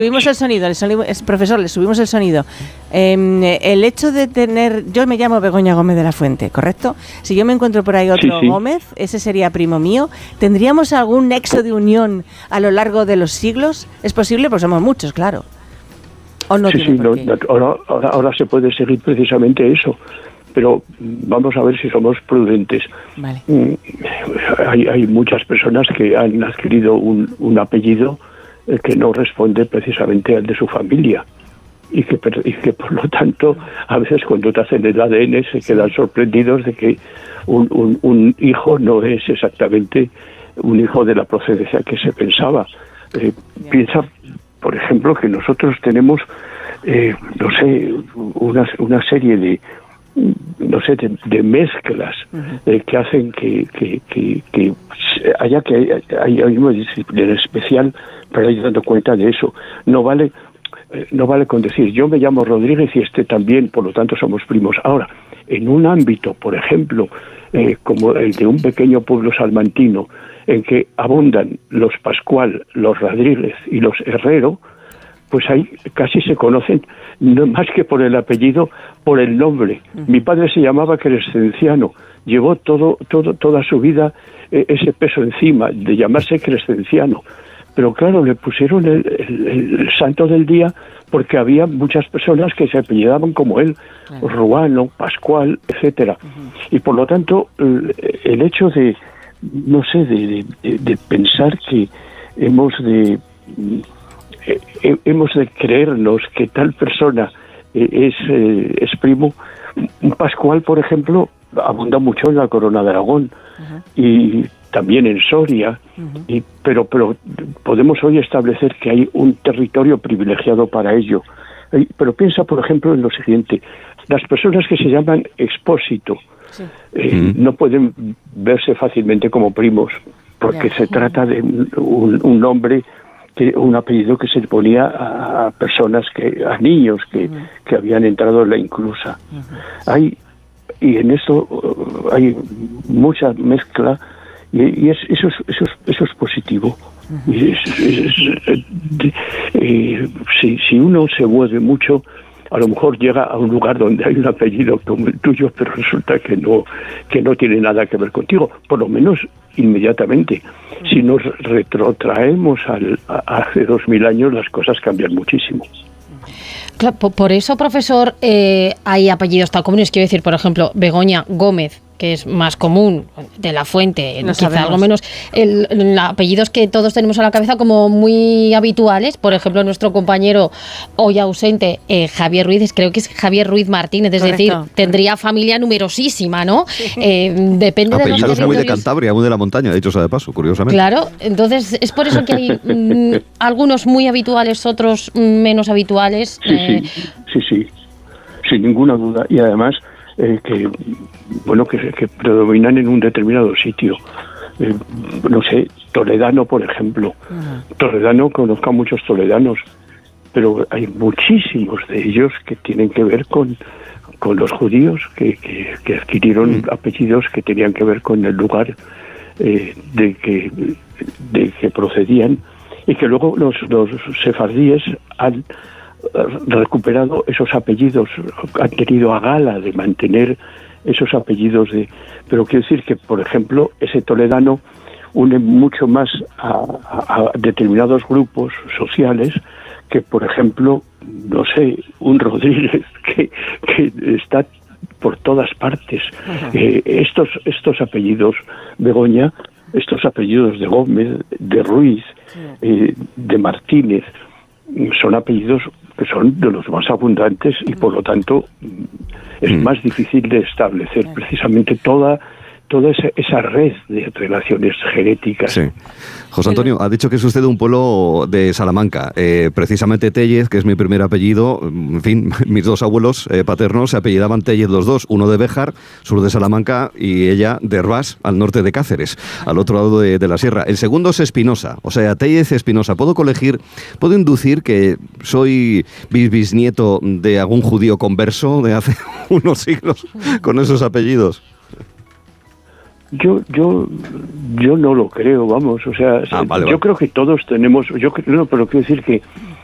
Subimos el sonido, profesor, le subimos el sonido. El hecho de tener... Yo me llamo Begoña Gómez de la Fuente, ¿correcto? Si yo me encuentro por ahí otro sí. Gómez, ese sería primo mío. ¿Tendríamos algún nexo de unión a lo largo de los siglos? ¿Es posible? Pues somos muchos, claro. ¿O no? Sí, ahora se puede seguir precisamente eso. Pero vamos a ver si somos prudentes. Vale. Hay muchas personas que han adquirido un apellido que no responde precisamente al de su familia y que por lo tanto a veces cuando te hacen el ADN se quedan sorprendidos de que un hijo no es exactamente un hijo de la procedencia que se pensaba. Piensa, por ejemplo, que nosotros tenemos una serie de mezclas que hacen que haya una disciplina especial para ir dando cuenta de eso. No vale con decir yo me llamo Rodríguez y este también, por lo tanto somos primos. Ahora, en un ámbito, por ejemplo, como el de un pequeño pueblo salmantino, en que abundan los Pascual, los Rodríguez y los Herrero, pues ahí casi se conocen, no más que por el apellido, por el nombre. Mi padre se llamaba Crescenciano, llevó toda su vida ese peso encima de llamarse Crescenciano. Pero claro, le pusieron el santo del día porque había muchas personas que se apellidaban como él, Ruano, Pascual, etcétera. Y por lo tanto, el hecho de pensar que hemos de creernos que tal persona es primo. Un Pascual, por ejemplo, abunda mucho en la Corona de Aragón y también en Soria, pero podemos hoy establecer que hay un territorio privilegiado para ello. Pero piensa, por ejemplo, en lo siguiente: las personas que se llaman Expósito no pueden verse fácilmente como primos, porque se trata de un nombre, un apellido que se le ponía a personas, a niños que habían entrado en la inclusa. Y en esto hay mucha mezcla y eso es positivo. Si uno se mueve mucho, a lo mejor llega a un lugar donde hay un apellido como el tuyo, pero resulta que no tiene nada que ver contigo, por lo menos inmediatamente. Si nos retrotraemos a hace 2000 años, las cosas cambian muchísimo. Claro, por eso, profesor, hay apellidos tan comunes. Quiero decir, por ejemplo, Begoña Gómez, que es más común, de la Fuente, quizá algo menos, apellidos que todos tenemos a la cabeza como muy habituales. Por ejemplo, nuestro compañero hoy ausente, Javier Ruiz, creo que es Javier Ruiz Martínez, es decir, tendría familia numerosísima, ¿no? Depende de los apellidos muy de Cantabria, muy de la montaña, dicho sea de paso, curiosamente. Claro, entonces es por eso que hay algunos muy habituales, otros menos habituales. Sí, sin ninguna duda. Y además que predominan en un determinado sitio. Toledano, por ejemplo. Toledano, conozco a muchos toledanos, pero hay muchísimos de ellos que tienen que ver con los judíos que adquirieron apellidos que tenían que ver con el lugar de que procedían, y que luego los sefardíes han recuperado esos apellidos, han tenido a gala de mantener esos apellidos pero quiero decir que, por ejemplo, ese toledano une mucho más a determinados grupos sociales que, por ejemplo, un Rodríguez que está por todas partes. Estos apellidos, Begoña, estos apellidos de Gómez, de Ruiz, de Martínez, son apellidos que son de los más abundantes y por lo tanto es más difícil de establecer precisamente toda esa red de relaciones genéticas. Sí. José Antonio, ha dicho que es usted de un pueblo de Salamanca, precisamente Téllez, que es mi primer apellido. En fin, mis dos abuelos paternos se apellidaban Téllez los dos, uno de Béjar, sur de Salamanca, y ella de Herbás, al norte de Cáceres, al otro lado de la sierra. El segundo es Espinosa, o sea, Téllez Espinosa. ¿Puedo inducir que soy bisnieto de algún judío converso de hace unos siglos con esos apellidos? Yo no lo creo, vamos, o sea, vale. Yo creo que todos tenemos, pero quiero decir que